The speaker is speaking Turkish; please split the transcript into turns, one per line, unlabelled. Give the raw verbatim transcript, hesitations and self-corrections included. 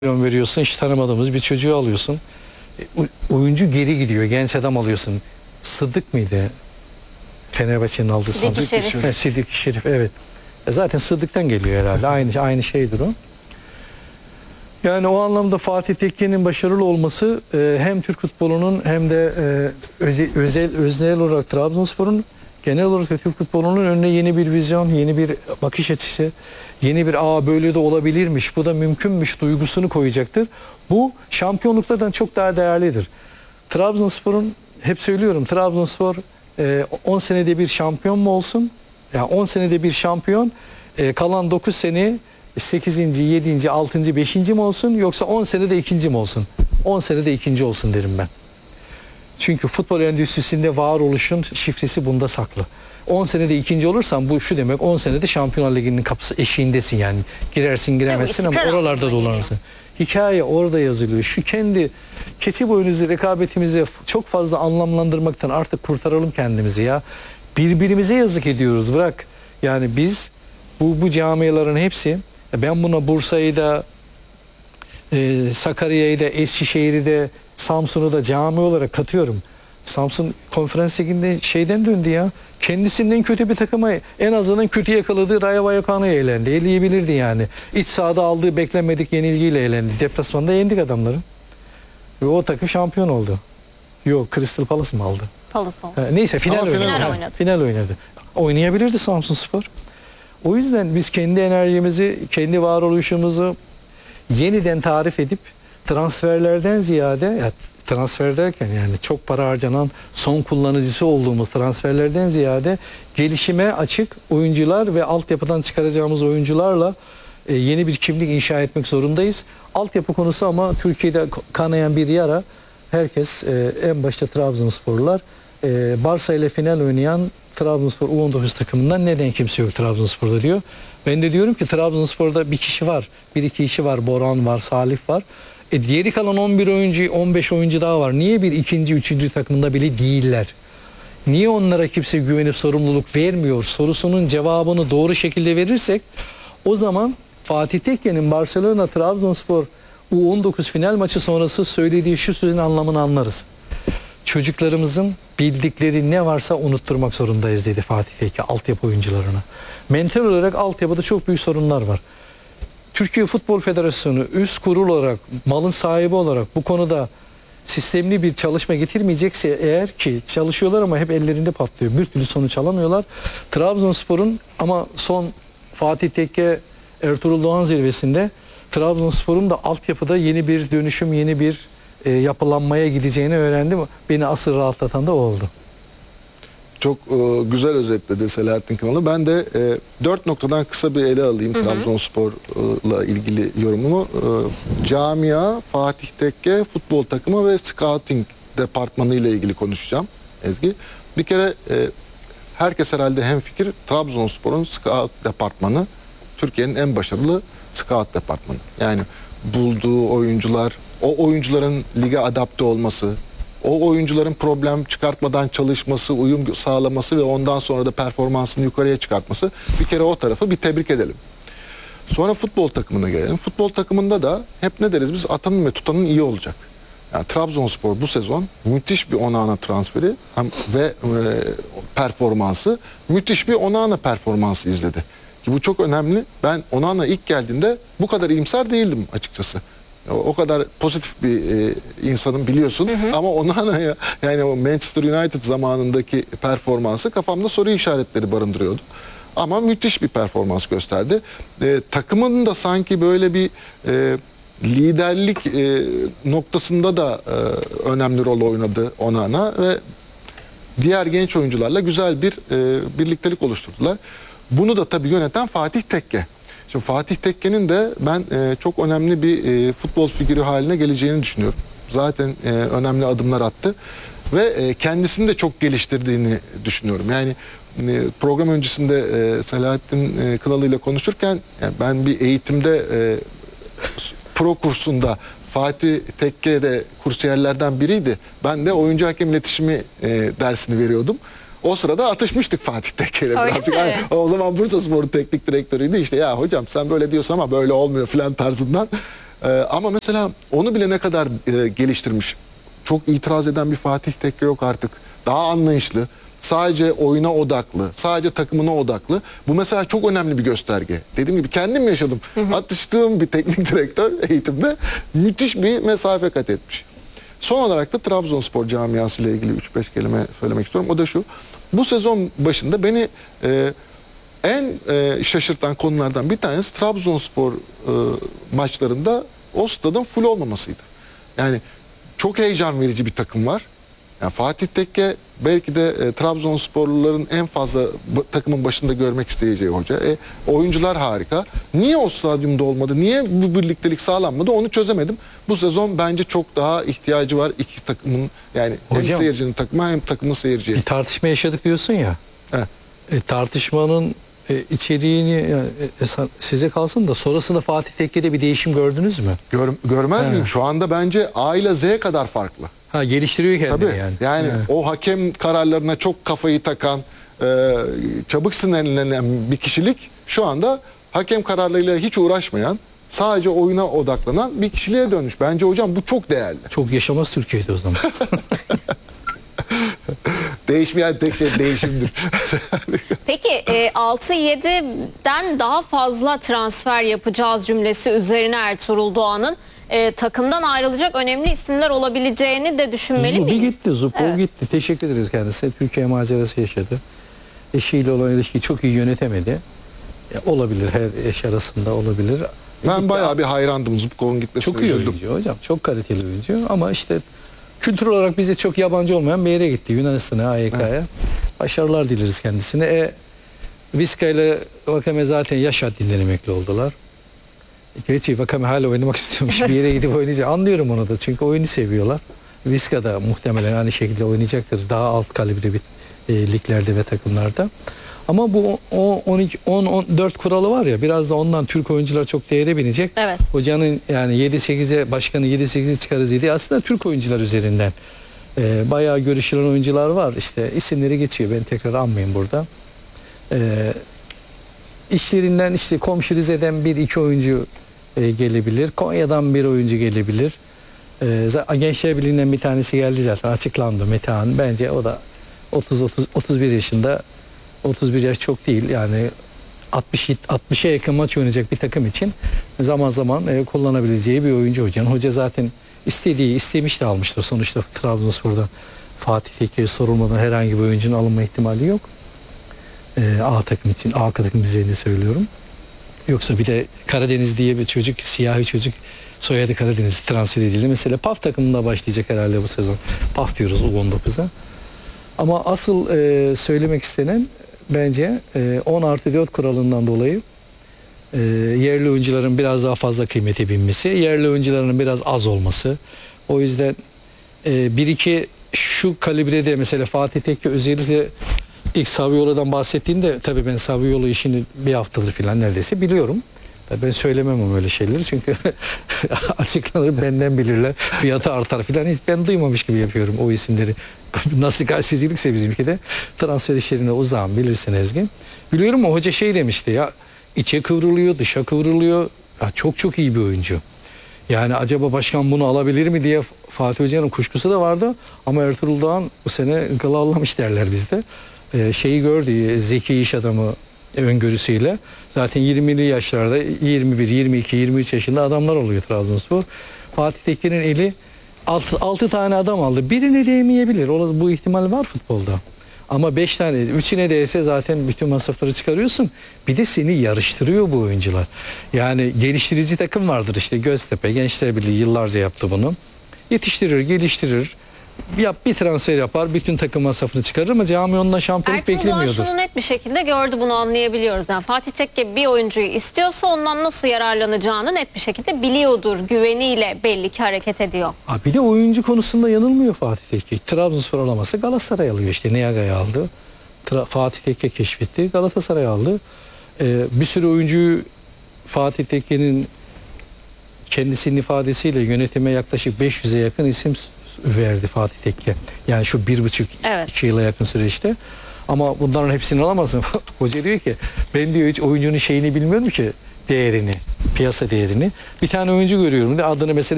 veriyorsun, hiç tanımadığımız bir çocuğu alıyorsun. E, oyuncu geri gidiyor, genç adam alıyorsun. Sıddık mıydı? Fenerbahçe'nin aldığı
Sıddık Şerif.
Evet, Sıddık Şerif, evet. E zaten Sıddık'tan geliyor herhalde. Aynı aynı şeydir o. Yani o anlamda Fatih Tekke'nin başarılı olması e, hem Türk futbolunun hem de e, özel, özel öznel olarak Trabzonspor'un, genel olarak da Türk futbolunun önüne yeni bir vizyon, yeni bir bakış açısı, yeni bir aa böyle de olabilirmiş, bu da mümkünmüş duygusunu koyacaktır. Bu şampiyonluklardan çok daha değerlidir. Trabzonspor'un, hep söylüyorum, Trabzonspor on senede bir şampiyon mu olsun? Yani on senede bir şampiyon, e, kalan dokuz sene sekizinci, yedinci, altıncı, beşinci mi olsun, yoksa on senede ikinci mi olsun? on senede ikinci olsun derim ben. Çünkü futbol endüstrisinde varoluşun şifresi bunda saklı. on senede ikinci olursan bu şu demek, on senede Şampiyonlar Ligi'nin kapısı eşiğindesin yani. Girersin giremezsin ama oralarda dolanırsın. Hikaye orada yazılıyor. Şu kendi keçi boynuzu rekabetimizi çok fazla anlamlandırmaktan artık kurtaralım kendimizi ya. Birbirimize yazık ediyoruz, bırak. Yani biz bu, bu camiaların hepsi, ben buna Bursa'yı da e, Sakarya'yı da Eskişehir'i de Samsun'u da cami olarak katıyorum. Samsun Konferans Ligi'nde şeyden döndü ya. Kendisinden kötü bir takıma en azından kötü yakaladığı Rayo Vallecano'ya eğlendi. Eleyebilirdi yani. İç sahada aldığı beklenmedik yenilgiyle eğlendi. Deplasmanda yendik adamları. Ve o takım şampiyon oldu. Yok, Crystal Palace mı aldı?
Palace oldu.
Ha, neyse final,
Ama
oynadı.
final
Ha,
oynadı.
Final oynadı. Oynayabilirdi Samsunspor. O yüzden biz kendi enerjimizi, kendi varoluşumuzu yeniden tarif edip transferlerden ziyade, ya transfer derken yani çok para harcanan son kullanıcısı olduğumuz transferlerden ziyade gelişime açık oyuncular ve altyapıdan çıkaracağımız oyuncularla e, yeni bir kimlik inşa etmek zorundayız. Altyapı konusu ama Türkiye'de kanayan bir yara. Herkes, e, en başta Trabzonsporlular, e, Barça ile final oynayan Trabzonspor U on dokuz takımından neden kimse yok Trabzonspor'da diyor. Ben de diyorum ki Trabzonspor'da bir kişi var, bir iki kişi var, Boran var, Salih var. E diğeri kalan on bir oyuncu, on beş oyuncu daha var. Niye bir ikinci, üçüncü takımında bile değiller? Niye onlara kimse güvenip sorumluluk vermiyor? Sorusunun cevabını doğru şekilde verirsek, o zaman Fatih Tekke'nin Barcelona Trabzonspor U on dokuz final maçı sonrası söylediği şu sözün anlamını anlarız. Çocuklarımızın bildikleri ne varsa unutturmak zorundayız dedi Fatih Tekke altyapı oyuncularına. Mental olarak altyapıda çok büyük sorunlar var. Türkiye Futbol Federasyonu üst kurul olarak, malın sahibi olarak bu konuda sistemli bir çalışma getirmeyecekse eğer, ki çalışıyorlar ama hep ellerinde patlıyor. Bir türlü sonuç alamıyorlar. Trabzonspor'un, ama son Fatih Tekke Ertuğrul Doğan zirvesinde Trabzonspor'un da altyapıda yeni bir dönüşüm, yeni bir e, yapılanmaya gideceğini öğrendim. Beni asıl rahatlatan da o oldu. Çok
e, güzel özetledi Selahattin Kınalı. Ben de e, dört noktadan kısa bir ele alayım Trabzonspor'la ilgili yorumumu. E, camia, Fatih Tekke, futbol takımı ve scouting departmanı ile ilgili konuşacağım Ezgi. Bir kere e, herkes herhalde hemfikir, Trabzonspor'un scout departmanı Türkiye'nin en başarılı scout departmanı. Yani bulduğu oyuncular, o oyuncuların lige adapte olması, o oyuncuların problem çıkartmadan çalışması, uyum sağlaması ve ondan sonra da performansını yukarıya çıkartması, bir kere o tarafı bir tebrik edelim. Sonra futbol takımına gelelim. Futbol takımında da hep ne deriz biz? Atanın ve tutanın iyi olacak. Yani Trabzonspor bu sezon müthiş bir Onana transferi ve e, performansı, müthiş bir Onana performansı izledi. Ki bu çok önemli. Ben Onana ilk geldiğinde bu kadar iyimser değildim açıkçası. O kadar pozitif bir e, insanım biliyorsun, hı hı. Ama Onana'ya, yani o Manchester United zamanındaki performansı kafamda soru işaretleri barındırıyordu. Ama müthiş bir performans gösterdi. E, takımın da sanki böyle bir e, liderlik e, noktasında da e, önemli rol oynadı Onana ve diğer genç oyuncularla güzel bir e, birliktelik oluşturdular. Bunu da tabii yöneten Fatih Tekke. Şimdi Fatih Tekke'nin de ben e, çok önemli bir e, futbol figürü haline geleceğini düşünüyorum. Zaten e, önemli adımlar attı ve e, kendisini de çok geliştirdiğini düşünüyorum. Yani e, program öncesinde e, Selahattin e, Kınalı ile konuşurken yani ben bir eğitimde e, pro kursunda Fatih Tekke de kursiyerlerden biriydi. Ben de oyuncu hakem iletişimi e, dersini veriyordum. O sırada atışmıştık Fatih Tekke ile birazcık. Yani, o zaman Bursaspor'un teknik direktörüydü. İşte ya hocam sen böyle diyorsun ama böyle olmuyor filan tarzından. Ee, ama mesela onu bile ne kadar e, geliştirmiş. Çok itiraz eden bir Fatih Tekke yok artık. Daha anlayışlı. Sadece oyuna odaklı. Sadece takımına odaklı. Bu mesela çok önemli bir gösterge. Dediğim gibi kendim yaşadım. Hı hı. Atıştığım bir teknik direktör eğitimde müthiş bir mesafe kat etmiş. Son olarak da Trabzonspor camiası ile ilgili üç beş kelime söylemek istiyorum. O da şu. Bu sezon başında beni e, en e, şaşırtan konulardan bir tanesi Trabzonspor e, maçlarında o stadın full olmamasıydı. Yani çok heyecan verici bir takım var. Yani Fatih Tekke belki de e, Trabzonsporluların en fazla bu, takımın başında görmek isteyeceği hoca. E, oyuncular harika. Niye o stadyumda olmadı? Niye bu birliktelik sağlanmadı? Onu çözemedim. Bu sezon bence çok daha ihtiyacı var iki takımın, yani
Hocam,
hem seyircinin takıma hem takımın seyirciye.
Bir tartışma yaşadık diyorsun ya.
Evet.
E, tartışmanın e, içeriğini yani, e, size kalsın da sonrasında Fatih Tekke'de bir değişim gördünüz mü?
Gör, görmez
He.
miyim? Şu anda bence A ile Z kadar farklı.
Ha, geliştiriyor kendini
Tabii
yani.
yani
He.
o hakem kararlarına çok kafayı takan, e, çabuk sinirlenen bir kişilik şu anda hakem kararlarıyla hiç uğraşmayan, sadece oyuna odaklanan bir kişiliğe dönmüş. Bence hocam bu çok değerli.
Çok yaşamaz Türkiye'de o zaman.
Değişmeyen tek şey değişimdir.
Peki e, altı yediden daha fazla transfer yapacağız cümlesi üzerine Ertuğrul Doğan'ın e, takımdan ayrılacak önemli isimler olabileceğini de düşünmeli
Zubi
miyiz?
gitti, Zupol
Evet.
gitti. Teşekkür ederiz kendisine. Türkiye macerası yaşadı. Eşiyle olan ilişkiyi çok iyi yönetemedi. Ya, olabilir, her eş arasında olabilir.
Ben bayağı bir hayrandım Zubkov'un gitmesine,
Çok iyi
üzüldüm.
oyuncu hocam. Çok kaliteli oyuncu ama işte kültür olarak bize çok yabancı olmayan bir yere gitti. Yunanistan'a, A Y K'ya. Evet. Başarılar dileriz kendisine. E, Vizca ile Vakame zaten yaş haddinden emekli oldular. Gerçi Vakame hala oynamak istiyormuş. Bir yere gidip oynayacak. Anlıyorum onu da. Çünkü oyunu seviyorlar. Vizca da muhtemelen aynı şekilde oynayacaktır. Daha alt kalibre bir e, liglerde ve takımlarda. Ama bu on iki on on dört kuralı var ya, biraz da ondan Türk oyuncular çok değere binecek.
Evet.
Hocanın yani yedi sekize, başkanı yedi sekize çıkarız dedi. Aslında Türk oyuncular üzerinden e, bayağı görüşülen oyuncular var. İşte isimleri geçiyor. Ben tekrar anmayayım burada. E, işlerinden işte komşu Rize'den bir iki oyuncu e, gelebilir. Konya'dan bir oyuncu gelebilir. E, Gençler Birliği'nden bir tanesi geldi zaten. Açıklandı, Metehan. Bence o da otuz otuz otuz bir yaşında. otuz bir yaş çok değil. Yani altmış altmışa yakın maç oynayacak bir takım için zaman zaman e, kullanabileceği bir oyuncu hocanın. Hoca zaten istediği, istemiş de almıştır. Sonuçta Trabzonspor'da Fatih Tekke'ye sorulmadan herhangi bir oyuncunun alınma ihtimali yok. E, A takım için, A takım düzeyinde söylüyorum. Yoksa bir de Karadeniz diye bir çocuk, siyahi çocuk, soyadı Karadeniz transfer edildi. Mesela P A F takımında başlayacak herhalde bu sezon. P A F diyoruz U on dokuza. Ama asıl e, söylemek istenen bence e, on artı dört kuralından dolayı e, yerli oyuncuların biraz daha fazla kıymete binmesi, yerli oyuncuların biraz az olması. O yüzden e, bir iki şu kalibrede mesela Fatih Tekke özellikle ilk Saviola'dan bahsettiğinde, tabii ben Saviola işini bir haftadır falan neredeyse biliyorum. Tabii ben söylemem ama öyle şeyleri, çünkü açıklanır, benden bilirler, fiyatı artar falan. Hiç ben duymamış gibi yapıyorum o isimleri. Nasıl gazetecilikse bizimki de transfer işlerine uzağım, bilirsin Ezgi. Biliyorum o hoca şey demişti ya, içe kıvrılıyor, dışa kıvrılıyor. Ya çok çok iyi bir oyuncu. Yani acaba başkan bunu alabilir mi diye Fatih Hoca'nın kuşkusu da vardı. Ama Ertuğrul Doğan bu sene galallamış derler bizde. Ee, şeyi gördü, zeki iş adamı öngörüsüyle. Zaten yirmili yaşlarda yirmi bir, yirmi iki, yirmi üç yaşında adamlar oluyor Trabzonspor. Fatih Tekke'nin eli altı tane adam aldı. Birine değmeyebilir. O, bu ihtimal var futbolda. Ama beş tane, üçüne değse zaten bütün masrafları çıkarıyorsun. Bir de seni yarıştırıyor bu oyuncular. Yani geliştirici takım vardır işte, Göztepe, Gençler Birliği yıllarca yaptı bunu. Yetiştirir, geliştirir. Yap, bir transfer yapar, bütün takım masrafını çıkarır ama cami ondan şampiyonluk
Ertuğrul Doğan
beklemiyordur.
şunu net bir şekilde gördü, bunu anlayabiliyoruz. Yani Fatih Tekke bir oyuncuyu istiyorsa ondan nasıl yararlanacağını net bir şekilde biliyordur. Güveniyle belli ki hareket ediyor.
Ha, bir de oyuncu konusunda yanılmıyor Fatih Tekke. Trabzonspor alaması Galatasaray alıyor işte. Niaga'yı aldı. Tra- Fatih Tekke keşfetti. Galatasaray aldı. Ee, bir sürü oyuncuyu Fatih Tekke'nin kendisinin ifadesiyle yönetime yaklaşık beş yüze yakın isim verdi Fatih Tekke. Yani şu bir buçuk
Evet.
iki yıla yakın süreçte. Ama bunların hepsini alamazsın. Hoca diyor ki ben diyor hiç oyuncunun şeyini bilmiyorum ki, değerini. piyasa değerini. Bir tane oyuncu görüyorum da adını mesela